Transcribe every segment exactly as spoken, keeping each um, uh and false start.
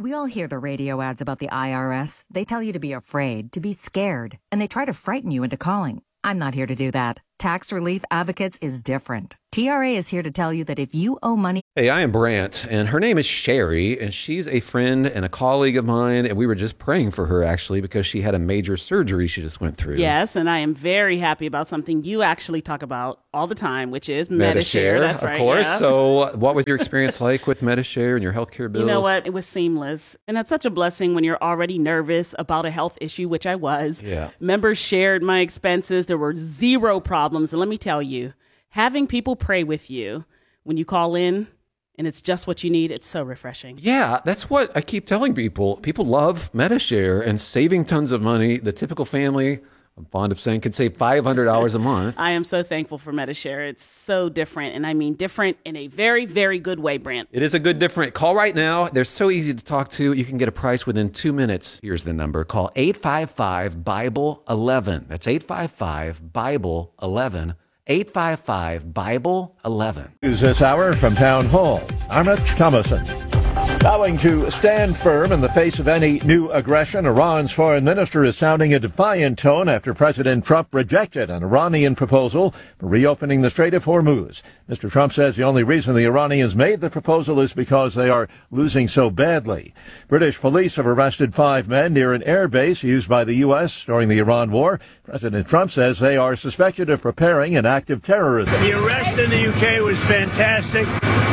We all hear the radio ads about the I R S. They tell you to be afraid, to be scared, and they try to frighten you into calling. I'm not here to do that. Tax Relief Advocates is different. T R A is here to tell you that if you owe money... Hey, I am Brant, and her name is Sherry, and she's a friend and a colleague of mine, and we were just praying for her, actually, because she had a major surgery she just went through. Yes, and I am very happy about something you actually talk about all the time, which is Medi-Share. Medi-Share, That's of right, course. yeah. So what was your experience like with Medi-Share and your healthcare bills? You know what? It was seamless. And that's such a blessing when you're already nervous about a health issue, which I was. Yeah. Members shared my expenses. There were zero problems. And let me tell you, having people pray with you when you call in and it's just what you need, it's so refreshing. Yeah, that's what I keep telling people. People love Medi-Share and saving tons of money. The typical family, I'm fond of saying, could save five hundred dollars a month. I am so thankful for Medi-Share. It's so different, and I mean different in a very, very good way, Brant. It is a good different. Call right now. They're so easy to talk to. You can get a price within two minutes. Here's the number. Call eight five five, Bible eleven. That's eight five five, Bible eleven. eight five five, Bible eleven. News this hour from Town Hall. I'm Rich Thomason. Vowing to stand firm in the face of any new aggression, Iran's foreign minister is sounding a defiant tone after President Trump rejected an Iranian proposal for reopening the Strait of Hormuz. Mister Trump says the only reason the Iranians made the proposal is because they are losing so badly. British police have arrested five men near an air base used by the U S during the Iran war. President Trump says they are suspected of preparing an act of terrorism. The arrest in the U K was fantastic.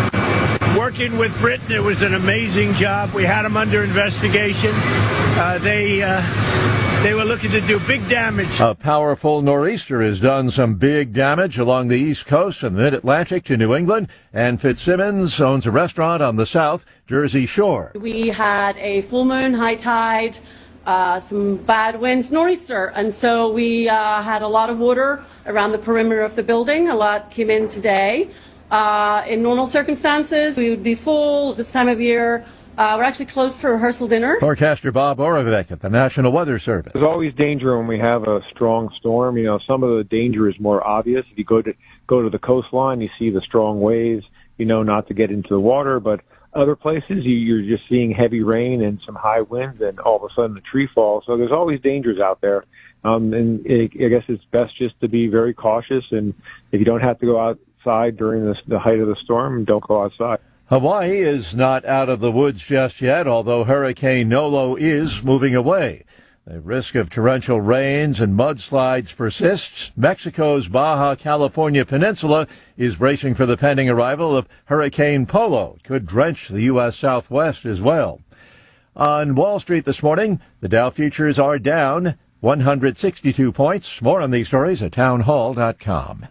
Working with Britain, it was an amazing job. We had them under investigation. Uh, they uh, they were looking to do big damage. A powerful nor'easter has done some big damage along the East Coast and the Mid-Atlantic to New England. And Fitzsimmons owns a restaurant on the South Jersey Shore. We had a full moon, high tide, uh, some bad winds, nor'easter. And so we uh, had a lot of water around the perimeter of the building. A lot came in today. Uh, in normal circumstances, we would be full this time of year. Uh, we're actually closed for rehearsal dinner. Forecaster Bob Oravec at the National Weather Service. There's always danger when we have a strong storm. You know, some of the danger is more obvious. If you go to go to the coastline, you see the strong waves, you know not to get into the water. But other places, you, you're just seeing heavy rain and some high winds, and all of a sudden the tree falls. So there's always dangers out there. Um, and it, I guess it's best just to be very cautious. And if you don't have to go out, outside during the, the height of the storm, don't go outside. Hawaii is not out of the woods just yet, although Hurricane Nolo is moving away. The risk of torrential rains and mudslides persists. Mexico's Baja California Peninsula is bracing for the pending arrival of Hurricane Polo. It could drench the U S Southwest as well. On Wall Street this morning, the Dow futures are down one hundred sixty-two points. More on these stories at townhall dot com.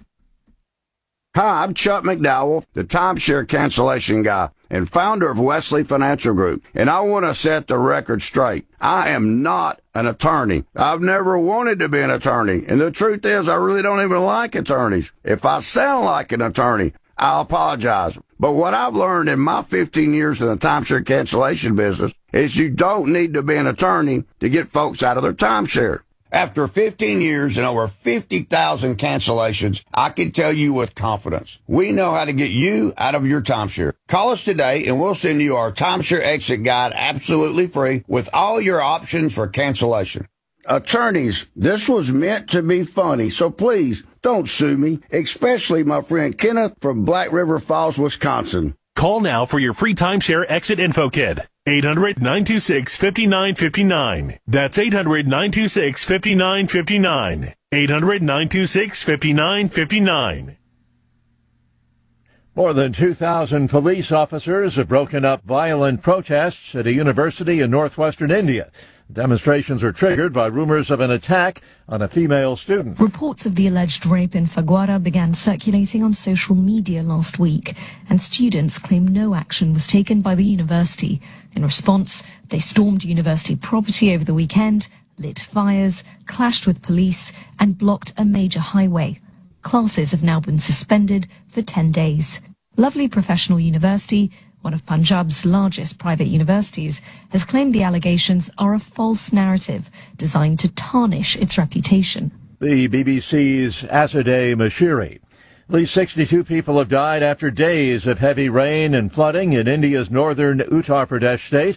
Hi, I'm Chuck McDowell, the timeshare cancellation guy and founder of Wesley Financial Group, and I want to set the record straight. I am not an attorney. I've never wanted to be an attorney, and the truth is I really don't even like attorneys. If I sound like an attorney, I apologize. But what I've learned in my fifteen years in the timeshare cancellation business is you don't need to be an attorney to get folks out of their timeshare. After fifteen years and over fifty thousand cancellations, I can tell you with confidence, we know how to get you out of your timeshare. Call us today and we'll send you our timeshare exit guide absolutely free with all your options for cancellation. Attorneys, this was meant to be funny, so please don't sue me, especially my friend Kenneth from Black River Falls, Wisconsin. Call now for your free timeshare exit info kit. eight hundred, nine two six, five nine five nine. That's eight hundred, nine two six, five nine five nine. eight hundred, nine two six, five nine five nine. More than two thousand police officers have broken up violent protests at a university in northwestern India. Demonstrations are triggered by rumors of an attack on a female student. Reports of the alleged rape in Phagwara began circulating on social media last week, and students claim no action was taken by the university. In response, they stormed university property over the weekend, lit fires, clashed with police, and blocked a major highway. Classes have now been suspended for ten days. Lovely Professional University, one of Punjab's largest private universities, has claimed the allegations are a false narrative designed to tarnish its reputation. The B B C's Azadeh Mashiri. At least sixty-two people have died after days of heavy rain and flooding in India's northern Uttar Pradesh state.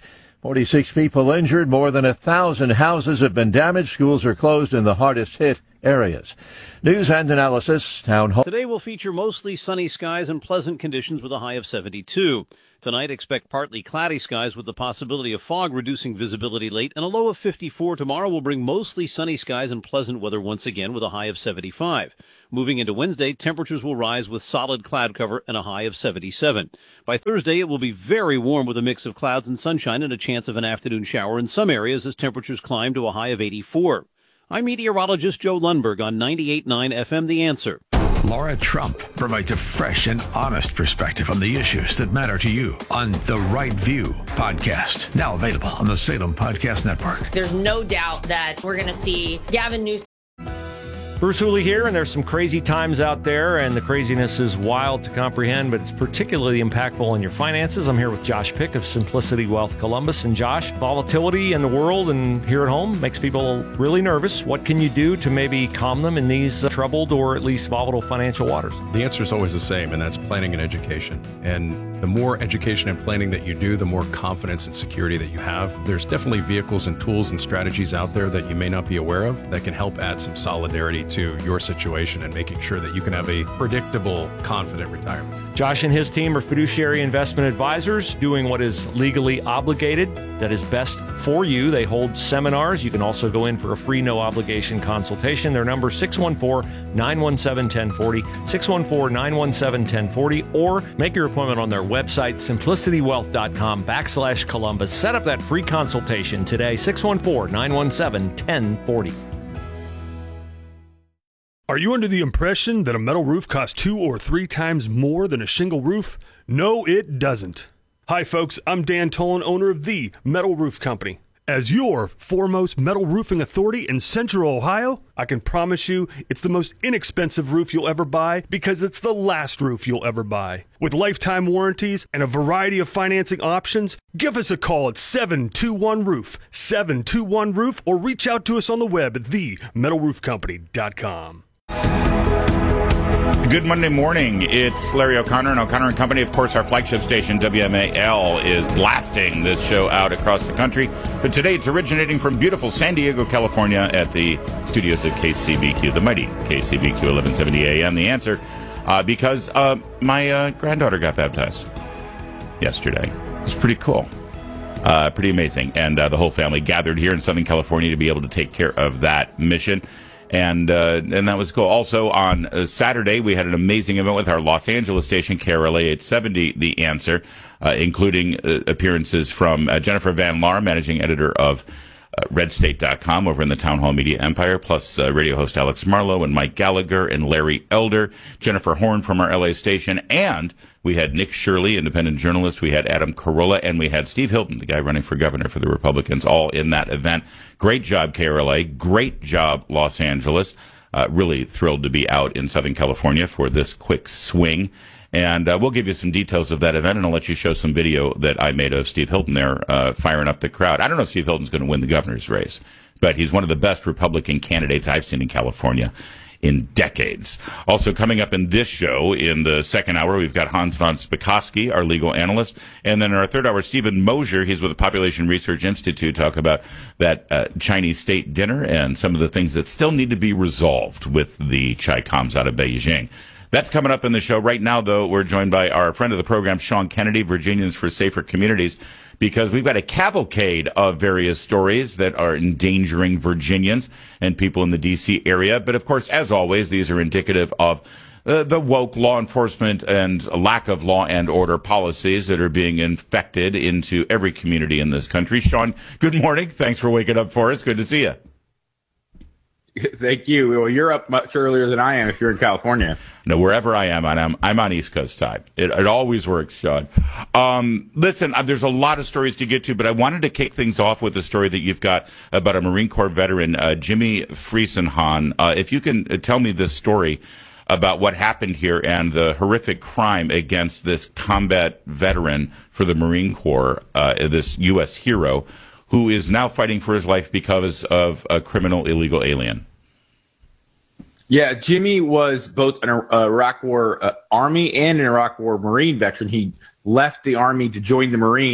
forty-six people injured, more than a thousand houses have been damaged. Schools are closed in the hardest hit areas. News and analysis, Town Hall. Today will feature mostly sunny skies and pleasant conditions with a high of seventy-two. Tonight, expect partly cloudy skies with the possibility of fog reducing visibility late, and a low of fifty-four. Tomorrow will bring mostly sunny skies and pleasant weather once again with a high of seventy-five. Moving into Wednesday, temperatures will rise with solid cloud cover and a high of seventy-seven. By Thursday, it will be very warm with a mix of clouds and sunshine and a chance of an afternoon shower in some areas as temperatures climb to a high of eighty-four. I'm meteorologist Joe Lundberg on ninety-eight point nine F M The Answer. Laura Trump provides a fresh and honest perspective on the issues that matter to you on the Right View podcast, now available on the Salem Podcast Network. There's no doubt that we're going to see Gavin Newsom. Bruce Hooley here, and there's some crazy times out there, and the craziness is wild to comprehend, but it's particularly impactful in your finances. I'm here with Josh Pick of Simplicity Wealth Columbus. And Josh, volatility in the world and here at home makes people really nervous. What can you do to maybe calm them in these uh, troubled or at least volatile financial waters? The answer is always the same, and that's planning and education. And the more education and planning that you do, the more confidence and security that you have. There's definitely vehicles and tools and strategies out there that you may not be aware of that can help add some solidarity to your situation and making sure that you can have a predictable, confident retirement. Josh and his team are fiduciary investment advisors doing what is legally obligated, that is best for you. They hold seminars. You can also go in for a free, no-obligation consultation. Their number is six one four, nine one seven, one oh four oh, six one four, nine one seven, one oh four oh, or make your appointment on their website, simplicitywealth.com backslash Columbus. Set up that free consultation today, six one four, nine one seven, one oh four oh. Are you under the impression that a metal roof costs two or three times more than a shingle roof? No, it doesn't. Hi, folks. I'm Dan Tolan, owner of The Metal Roof Company. As your foremost metal roofing authority in Central Ohio, I can promise you it's the most inexpensive roof you'll ever buy because it's the last roof you'll ever buy. With lifetime warranties and a variety of financing options, give us a call at seven two one roof, seven two one roof, or reach out to us on the web at the metal roof company dot com. Good Monday morning. It's Larry O'Connor and O'Connor and Company. Of course, our flagship station, W M A L, is blasting this show out across the country. But today it's originating from beautiful San Diego, California at the studios of K C B Q, the mighty K C B Q eleven seventy A M. The Answer, uh, because uh, my uh, granddaughter got baptized yesterday. It's pretty cool. Uh, pretty amazing. And uh, the whole family gathered here in Southern California to be able to take care of that mission. And uh, and that was cool. Also, on uh, Saturday, we had an amazing event with our Los Angeles station, K R L A eight seventy, The Answer, uh, including uh, appearances from uh, Jennifer Van Laar, managing editor of uh, red state dot com over in the Town Hall Media Empire, plus uh, radio host Alex Marlowe and Mike Gallagher and Larry Elder, Jennifer Horn from our L A station, and we had Nick Shirley, independent journalist. We had Adam Carolla, and we had Steve Hilton, the guy running for governor for the Republicans, all in that event. Great job, K R L A. Great job, Los Angeles. Uh, really thrilled to be out in Southern California for this quick swing. And uh, we'll give you some details of that event, and I'll let you show some video that I made of Steve Hilton there uh, firing up the crowd. I don't know if Steve Hilton's going to win the governor's race, but he's one of the best Republican candidates I've seen in California in decades. Also coming up in this show, in the second hour, we've got Hans von Spakovsky, our legal analyst. And then in our third hour, Stephen Mosier, he's with the Population Research Institute, talk about that uh, Chinese state dinner and some of the things that still need to be resolved with the Chi-Coms out of Beijing. That's coming up in the show. Right now, though, we're joined by our friend of the program, Sean Kennedy, Virginians for Safer Communities, because we've got a cavalcade of various stories that are endangering Virginians and people in the D C area. But, of course, as always, these are indicative of uh, the woke law enforcement and lack of law and order policies that are being infected into every community in this country. Sean, good morning. Thanks for waking up for us. Good to see you. Thank you. Well, you're up much earlier than I am if you're in California. No, wherever I am, I'm, I'm on East Coast time. It, it always works, Sean. Um, listen, uh, there's a lot of stories to get to, but I wanted to kick things off with a story that you've got about a Marine Corps veteran, uh, Jimmy Friesenhahn. Uh, if you can uh, tell me this story about what happened here and the horrific crime against this combat veteran for the Marine Corps, uh, this U S hero, who is now fighting for his life because of a criminal illegal alien. Yeah, Jimmy was both an uh, Iraq War uh, Army and an Iraq War Marine veteran. He left the Army to join the Marines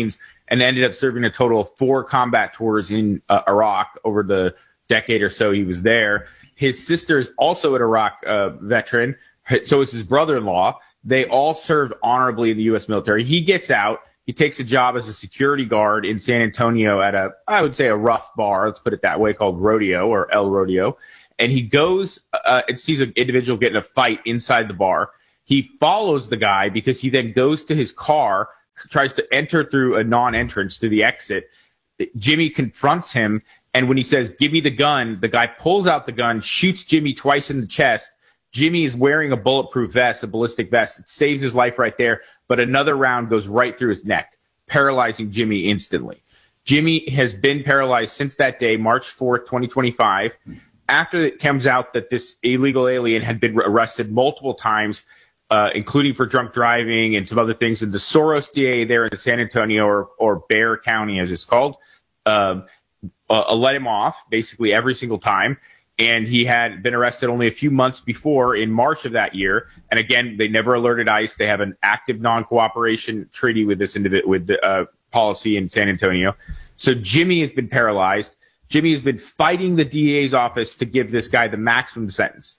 and ended up serving a total of four combat tours in uh, Iraq over the decade or so he was there. His sister is also an Iraq uh, veteran. So is his brother-in-law. They all served honorably in the U S military. He gets out. He takes a job as a security guard in San Antonio at a, I would say, a rough bar, let's put it that way, called Rodeo or El Rodeo. And he goes uh, and sees an individual get in a fight inside the bar. He follows the guy because he then goes to his car, tries to enter through a non-entrance to the exit. Jimmy confronts him, and when he says, "Give me the gun," the guy pulls out the gun, shoots Jimmy twice in the chest. Jimmy is wearing a bulletproof vest, a ballistic vest. It saves his life right there, but another round goes right through his neck, paralyzing Jimmy instantly. Jimmy has been paralyzed since that day, March fourth, twenty twenty-five. After it comes out that this illegal alien had been arrested multiple times, uh, including for drunk driving and some other things, and the Soros D A there in San Antonio, or, or Bexar County as it's called, um, uh, let him off basically every single time. And he had been arrested only a few months before in March of that year. And again, they never alerted ICE. They have an active non-cooperation treaty with this individ- with the uh, policy in San Antonio. So Jimmy has been paralyzed. Jimmy has been fighting the D A's office to give this guy the maximum sentence.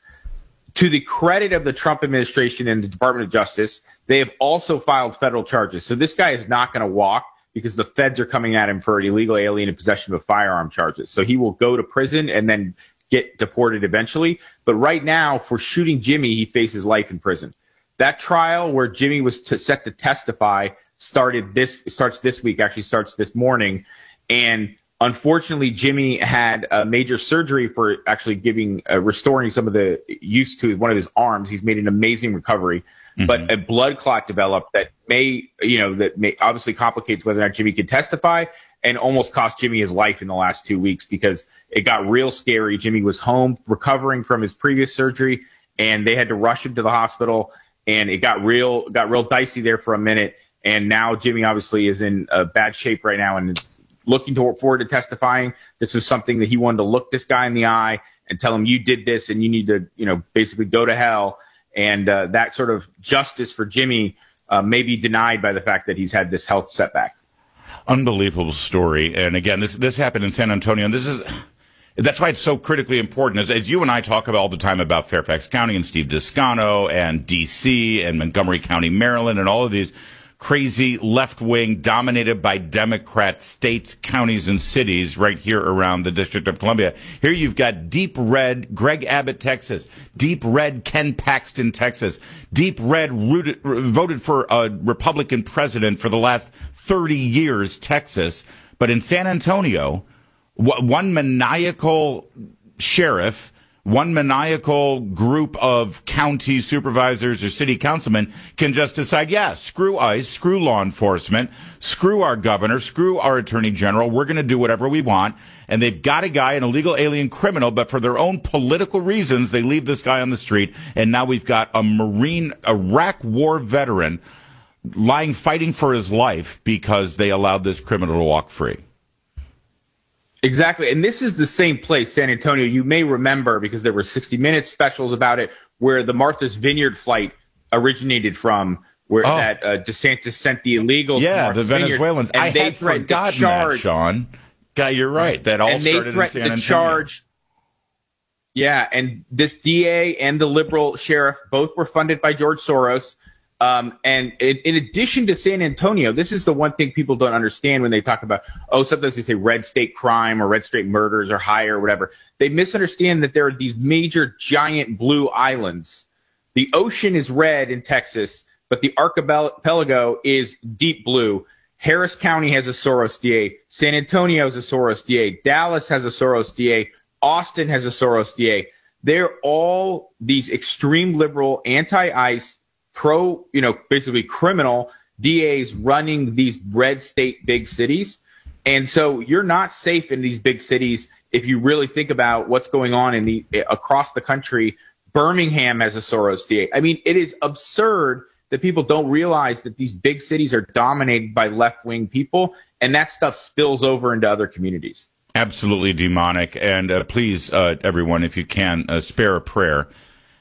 To the credit of the Trump administration and the Department of Justice, they have also filed federal charges. So this guy is not going to walk because the feds are coming at him for an illegal alien in possession of firearm charges. So he will go to prison and then get deported eventually. But right now, for shooting Jimmy, he faces life in prison. That trial where Jimmy was to, set to testify started this starts this week, actually starts this morning. And unfortunately, Jimmy had a major surgery for actually giving, uh, restoring some of the use to one of his arms. He's made an amazing recovery, mm-hmm. but a blood clot developed that may, you know, that may obviously complicates whether or not Jimmy can testify, and almost cost Jimmy his life in the last two weeks because it got real scary. Jimmy was home recovering from his previous surgery, and they had to rush him to the hospital, and it got real, got real dicey there for a minute. And now Jimmy obviously is in uh, bad shape right now and is looking to forward to testifying. This was something that he wanted to look this guy in the eye and tell him, you did this and you need to, you know, basically go to hell. And uh, that sort of justice for Jimmy uh, may be denied by the fact that he's had this health setback. Unbelievable story. And again, this this happened in San Antonio, and this is that's why it's so critically important. As, as you and I talk about all the time about Fairfax County and Steve Descano and D C and Montgomery County, Maryland, and all of these crazy left-wing, dominated by Democrat states, counties, and cities right here around the District of Columbia. Here you've got deep red Greg Abbott, Texas, deep red Ken Paxton, Texas, deep red rooted, voted for a Republican president for the last thirty years, Texas. But in San Antonio, one maniacal sheriff, one maniacal group of county supervisors or city councilmen can just decide, yeah, screw ICE, screw law enforcement, screw our governor, screw our attorney general. We're going to do whatever we want. And they've got a guy, an illegal alien criminal, but for their own political reasons, they leave this guy on the street. And now we've got a Marine, Iraq war veteran lying, fighting for his life because they allowed this criminal to walk free. Exactly. And this is the same place, San Antonio. You may remember, because there were sixty minute specials about it, where the Martha's Vineyard flight originated from, where oh. that uh, DeSantis sent the illegals yeah, to Martha's the Venezuelans. Vineyard, and I they had threatened forgotten to charge, that, Sean. God, you're right. That all and they started in San Antonio. To charge, yeah, and this D A and the liberal sheriff both were funded by George Soros. Um, and in, in addition to San Antonio, this is the one thing people don't understand when they talk about, oh, sometimes they say red state crime or red state murders are higher or whatever. They misunderstand that there are these major giant blue islands. The ocean is red in Texas, but the archipelago is deep blue. Harris County has a Soros D A. San Antonio has a Soros D A. Dallas has a Soros D A. Austin has a Soros D A. They're all these extreme liberal, anti-ICE, pro, you know, basically criminal D As running these red state big cities. And so you're not safe in these big cities if you really think about what's going on in the across the country. Birmingham has a Soros D A. I mean, it is absurd that people don't realize that these big cities are dominated by left-wing people, and that stuff spills over into other communities. Absolutely demonic. And uh, please, uh, everyone, if you can, uh, spare a prayer.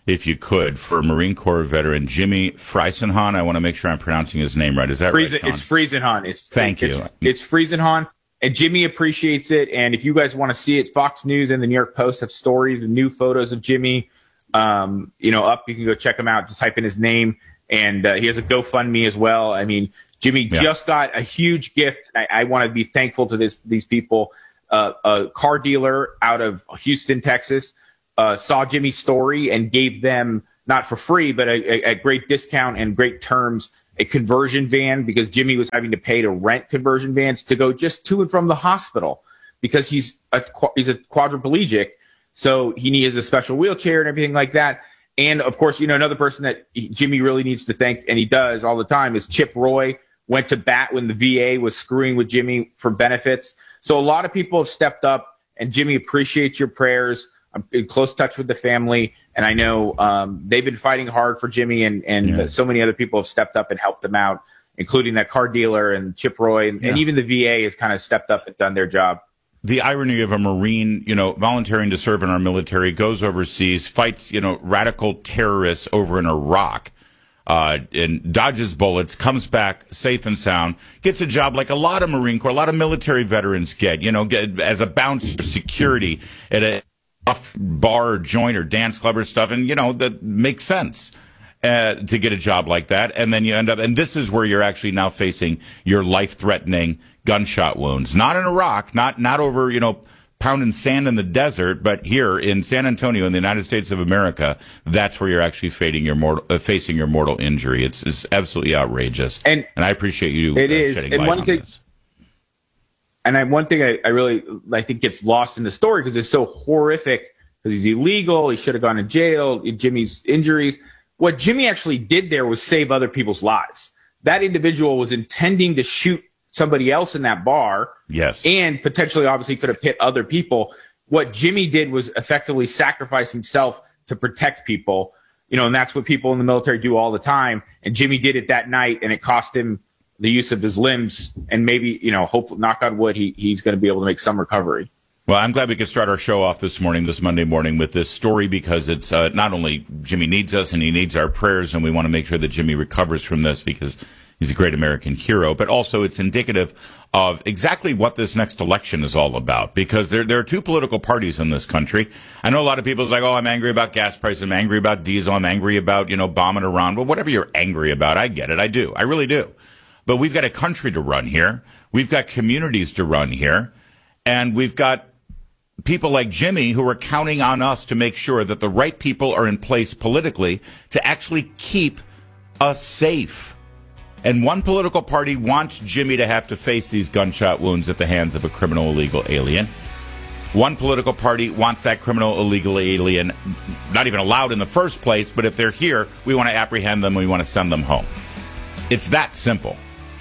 if you could, for Marine Corps veteran Jimmy Friesenhahn. I want to make sure I'm pronouncing his name right. Is that Friesen, right, Sean? It's Friesenhahn. It's, Thank it's, you. It's Friesenhahn, and Jimmy appreciates it. And if you guys want to see it, Fox News and the New York Post have stories and new photos of Jimmy, um, you know, up. You can go check him out. Just type in his name, and uh, he has a GoFundMe as well. I mean, Jimmy yeah. just got a huge gift. I, I want to be thankful to this these people. Uh, a car dealer out of Houston, Texas, uh, saw Jimmy's story and gave them, not for free, but a, a, a great discount and great terms, a conversion van, because Jimmy was having to pay to rent conversion vans to go just to and from the hospital because he's a, he's a quadriplegic. So he needs a special wheelchair and everything like that. And of course, you know, another person that he, Jimmy really needs to thank, and he does all the time, is Chip Roy. Went to bat when the V A was screwing with Jimmy for benefits. So a lot of people have stepped up, and Jimmy appreciates your prayers. I'm in close touch with the family, and I know um, they've been fighting hard for Jimmy, and, and yeah. so many other people have stepped up and helped them out, including that car dealer and Chip Roy, and, yeah. and even the V A has kind of stepped up and done their job. The irony of a Marine, you know, volunteering to serve in our military, goes overseas, fights, you know, radical terrorists over in Iraq, Uh, and dodges bullets, comes back safe and sound, gets a job like a lot of Marine Corps, a lot of military veterans get, you know, get as a bouncer, security at a off bar or joint or dance club or stuff. And, you know, that makes sense uh, to get a job like that. And then you end up, and this is where you're actually now facing your life-threatening gunshot wounds. Not in Iraq, not, not over, you know, pounding sand in the desert, but here in San Antonio, in the United States of America, that's where you're actually facing your mortal, uh, facing your mortal injury. It's, it's absolutely outrageous, and, and I appreciate you. It uh, is, shedding and light one on thing, this. and I, one thing I, I really I think gets lost in the story because it's so horrific. Because he's illegal, he should have gone to jail. Jimmy's injuries. What Jimmy actually did there was save other people's lives. That individual was intending to shoot somebody else in that bar. Yes. And potentially, obviously, could have hit other people. What Jimmy did was effectively sacrifice himself to protect people. You know, and that's what people in the military do all the time. And Jimmy did it that night, and it cost him the use of his limbs. And maybe, you know, hopefully, knock on wood, he, he's going to be able to make some recovery. Well, I'm glad we could start our show off this morning, this Monday morning, with this story, because it's uh, not only Jimmy needs us and he needs our prayers, and we want to make sure that Jimmy recovers from this because he's a great American hero, but also it's indicative of exactly what this next election is all about, because there there are two political parties in this country. I know a lot of people are like, oh, I'm angry about gas prices, I'm angry about diesel, I'm angry about, you know, bombing Iran. Well, whatever you're angry about, I get it, I do, I really do. But we've got a country to run here, we've got communities to run here, and we've got people like Jimmy who are counting on us to make sure that the right people are in place politically to actually keep us safe. And one political party wants Jimmy to have to face these gunshot wounds at the hands of a criminal illegal alien. One political party wants that criminal illegal alien not even allowed in the first place, but if they're here, we want to apprehend them, we want to send them home. It's that simple.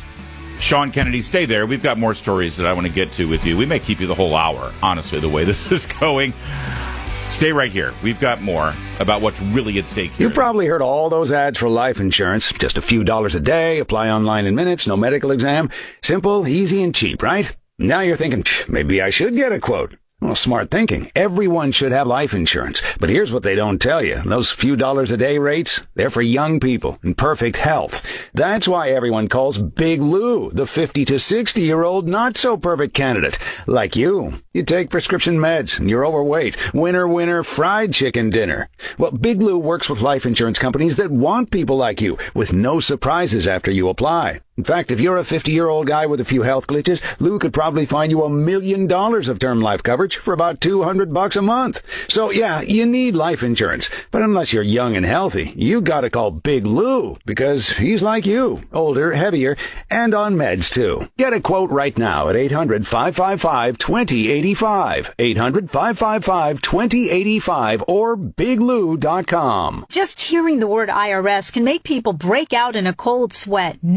Sean Kennedy, stay there. We've got more stories that I want to get to with you. We may keep you the whole hour, honestly, the way this is going. Stay right here. We've got more about what's really at stake here. You've probably heard all those ads for life insurance. Just a few dollars a day, apply online in minutes, no medical exam. Simple, easy, and cheap, right? Now you're thinking, maybe I should get a quote. Well, smart thinking. Everyone should have life insurance. But here's what they don't tell you. Those few dollars a day rates, they're for young people in perfect health. That's why everyone calls Big Lou the fifty to sixty year old not so perfect candidate. Like you. You take prescription meds and you're overweight. Winner, winner, fried chicken dinner. Well, Big Lou works with life insurance companies that want people like you with no surprises after you apply. In fact, if you're a fifty-year-old guy with a few health glitches, Lou could probably find you a million dollars of term life coverage for about two hundred bucks a month. So yeah, you need life insurance. But unless you're young and healthy, you gotta call Big Lou, because he's like you, older, heavier, and on meds too. Get a quote right now at eight hundred, five five five, two zero eight five, eight hundred, five five five, two zero eight five, or big lou dot com. Just hearing the word I R S can make people break out in a cold sweat. No one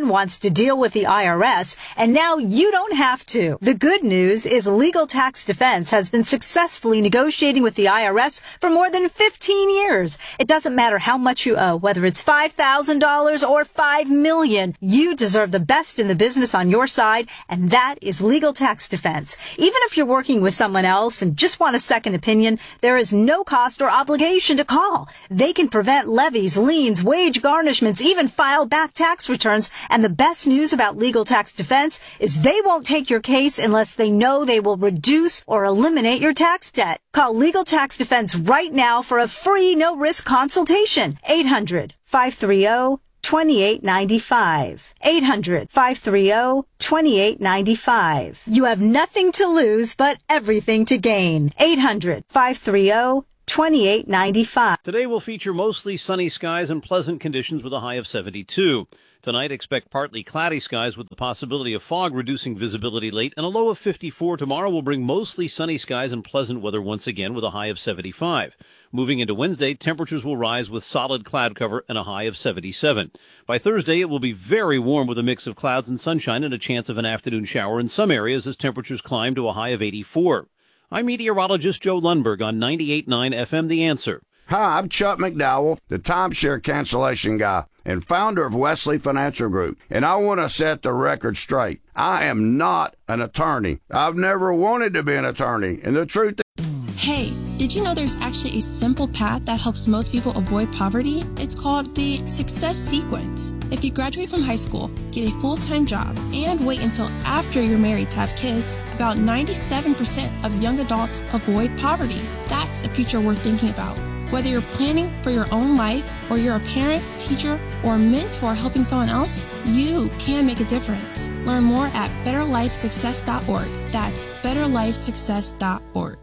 everyone wants to deal with the I R S, and now you don't have to. The good news is Legal Tax Defense has been successfully negotiating with the I R S for more than fifteen years. It doesn't matter how much you owe, whether it's five thousand dollars or five million dollars. You deserve the best in the business on your side, and that is Legal Tax Defense. Even if you're working with someone else and just want a second opinion, there is no cost or obligation to call. They can prevent levies, liens, wage garnishments, even file back tax returns. And the best news about Legal Tax Defense is they won't take your case unless they know they will reduce or eliminate your tax debt. Call Legal Tax Defense right now for a free no-risk consultation. eight hundred, five three zero, two eight nine five. eight hundred, five three zero, two eight nine five. You have nothing to lose but everything to gain. eight hundred, five three zero, two eight nine five. Today will feature mostly sunny skies and pleasant conditions with a high of seventy-two. Tonight, expect partly cloudy skies with the possibility of fog reducing visibility late, and a low of fifty-four. Tomorrow will bring mostly sunny skies and pleasant weather once again with a high of seventy-five. Moving into Wednesday, temperatures will rise with solid cloud cover and a high of seventy-seven. By Thursday, it will be very warm with a mix of clouds and sunshine and a chance of an afternoon shower in some areas as temperatures climb to a high of eighty-four. I'm meteorologist Joe Lundberg on ninety-eight point nine F M The Answer. Hi, I'm Chuck McDowell, the timeshare cancellation guy and founder of Wesley Financial Group. And I want to set the record straight. I am not an attorney. I've never wanted to be an attorney. And the truth is... Hey, did you know there's actually a simple path that helps most people avoid poverty? It's called the Success Sequence. If you graduate from high school, get a full-time job, and wait until after you're married to have kids, about ninety-seven percent of young adults avoid poverty. That's a future worth thinking about. Whether you're planning for your own life, or you're a parent, teacher, or a mentor helping someone else, you can make a difference. Learn more at better life success dot org. That's better life success dot org.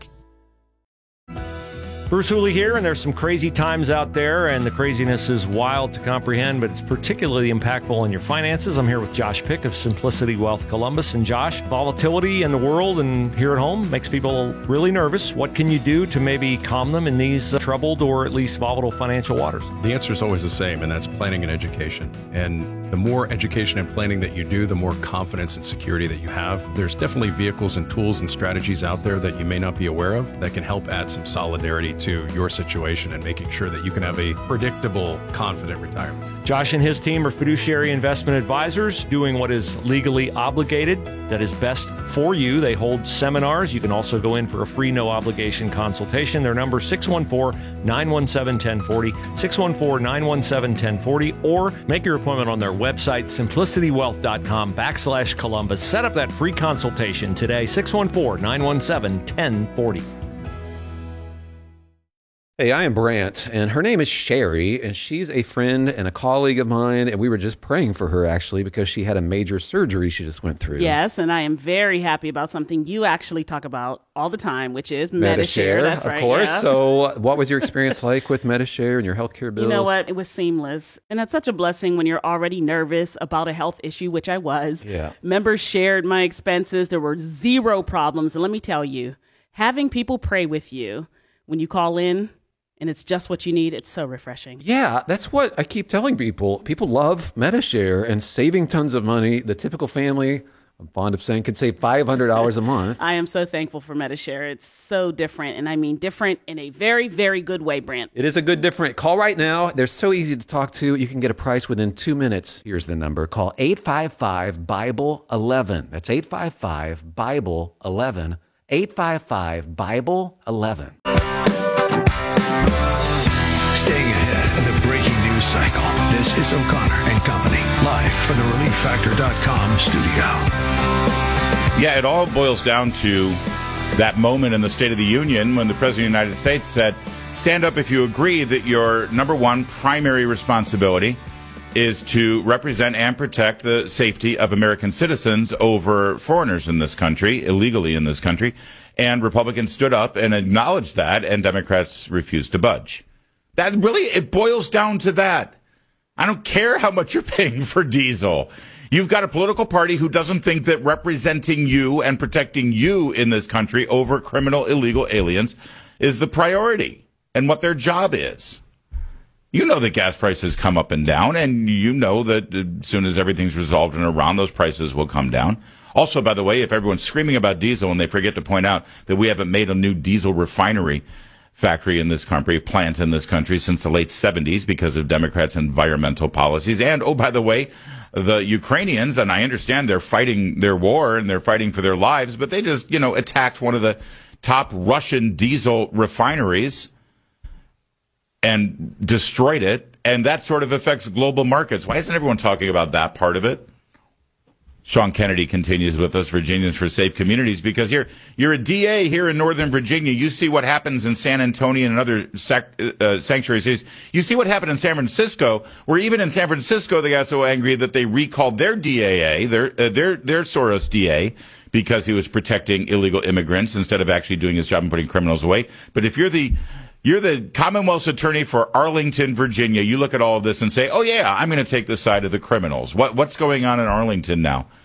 Bruce Hooley here, and there's some crazy times out there, and the craziness is wild to comprehend, but it's particularly impactful on your finances. I'm here with Josh Pick of Simplicity Wealth Columbus. And Josh, volatility in the world and here at home makes people really nervous. What can you do to maybe calm them in these uh, troubled or at least volatile financial waters? The answer is always the same, and that's planning and education. And the more education and planning that you do, the more confidence and security that you have. There's definitely vehicles and tools and strategies out there that you may not be aware of that can help add some solidarity to your situation and making sure that you can have a predictable, confident retirement. Josh and his team are fiduciary investment advisors doing what is legally obligated, that is best for you. They hold seminars. You can also go in for a free no-obligation consultation. Their number is six one four, nine one seven, one oh four oh, six one four, nine one seven, one oh four oh, or make your appointment on their website, simplicity wealth dot com backslash Columbus. Set up that free consultation today, six one four, nine one seven, one oh four oh. Hey, I am Brant, and her name is Sherry, and she's a friend and a colleague of mine, and we were just praying for her, actually, because she had a major surgery she just went through. Yes, and I am very happy about something you actually talk about all the time, which is Medi-Share. Medi-Share, That's of right, course. yeah. So what was your experience like with Medi-Share and your healthcare bills? You know what? It was seamless, and it's such a blessing when you're already nervous about a health issue, which I was. Yeah. Members shared my expenses. There were zero problems, and let me tell you, having people pray with you when you call in, and it's just what you need, it's so refreshing. Yeah, that's what I keep telling people. People love Medi-Share and saving tons of money. The typical family, I'm fond of saying, could save five hundred dollars a month. I am so thankful for Medi-Share. It's so different, and I mean different in a very, very good way, Brant. It is a good different. Call right now. They're so easy to talk to. You can get a price within two minutes. Here's the number. Call eight five five, Bible eleven. That's eight five five, Bible eleven. eight five five, Bible eleven. Staying ahead of the breaking news cycle. This is O'Connor and Company, live from the relief factor dot com studio. Yeah, it all boils down to that moment in the State of the Union when the President of the United States said, stand up if you agree that your number one primary responsibility is to represent and protect the safety of American citizens over foreigners in this country, illegally in this country. And Republicans stood up and acknowledged that, and Democrats refused to budge. That really, it boils down to that. I don't care how much you're paying for diesel. You've got a political party who doesn't think that representing you and protecting you in this country over criminal illegal aliens is the priority and what their job is. You know that gas prices come up and down, and you know that as soon as everything's resolved in Iran, those prices will come down. Also, by the way, if everyone's screaming about diesel and they forget to point out that we haven't made a new diesel refinery factory in this country, plant in this country since the late seventies because of Democrats' environmental policies. And, oh, by the way, the Ukrainians, and I understand they're fighting their war and they're fighting for their lives, but they just, you know, attacked one of the top Russian diesel refineries and destroyed it, and that sort of affects global markets. Why isn't everyone talking about that part of it? Sean Kennedy continues with us, Virginians for Safe Communities, because you're, you're a D A here in Northern Virginia. You see what happens in San Antonio and other sac, uh, sanctuary cities. You see what happened in San Francisco, where even in San Francisco they got so angry that they recalled their D A A, their, uh, their, their Soros D A, because he was protecting illegal immigrants instead of actually doing his job and putting criminals away. But if you're the You're the Commonwealth's attorney for Arlington, Virginia. You look at all of this and say, oh, yeah, I'm going to take the side of the criminals. What, what's going on in Arlington now?